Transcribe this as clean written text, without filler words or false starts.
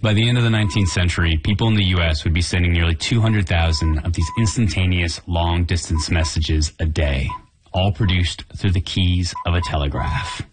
By the end of the 19th century, people in the U.S. would be sending nearly 200,000 of these instantaneous long-distance messages a day, all produced through the keys of a telegraph.